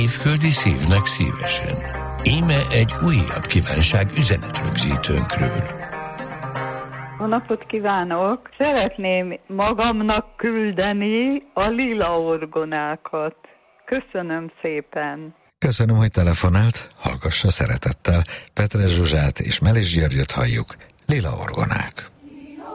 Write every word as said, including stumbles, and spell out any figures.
Évföldi szívnek szívesen. Íme egy újabb kívánság üzenetrögzítőnkről. Jó napot kívánok! Szeretném magamnak küldeni a lila orgonákat. Köszönöm szépen! Köszönöm, hogy telefonált, hallgassa szeretettel. Petre Zsuzsát és Melis Györgyöt halljuk. Lila orgonák.